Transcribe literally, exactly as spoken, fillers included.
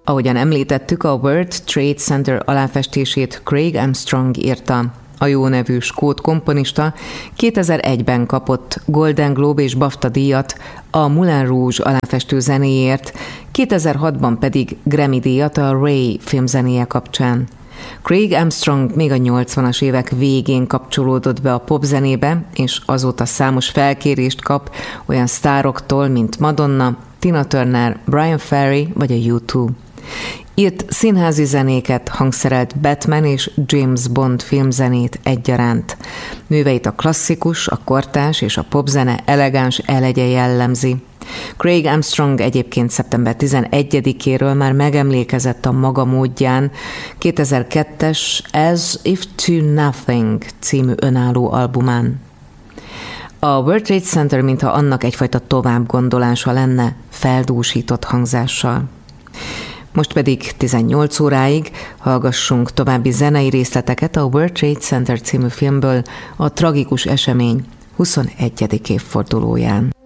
Ahogyan említettük, a World Trade Center aláfestését Craig Armstrong írta. A jó nevű skót komponista kétezer-egyben kapott Golden Globe és BAFTA díjat a Moulin Rouge aláfestő zenéért, kétezer-hatban pedig Grammy díjat a Ray filmzenéje kapcsán. Craig Armstrong még a nyolcvanas évek végén kapcsolódott be a popzenébe, és azóta számos felkérést kap olyan sztároktól, mint Madonna, Tina Turner, Brian Ferry vagy a U kettő. Írt színházi zenéket, hangszerelt Batman és James Bond filmzenét egyaránt. Műveit a klasszikus, a kortárs és a popzene elegáns elegye jellemzi. Craig Armstrong egyébként szeptember tizenegyedikéről már megemlékezett a maga módján kétezer-kettes As If To Nothing című önálló albumán. A World Trade Center mintha annak egyfajta továbbgondolása lenne, feldúsított hangzással. Most pedig tizennyolc óráig hallgassunk további zenei részleteket a World Trade Center című filmből a tragikus esemény huszonegyedik évfordulóján.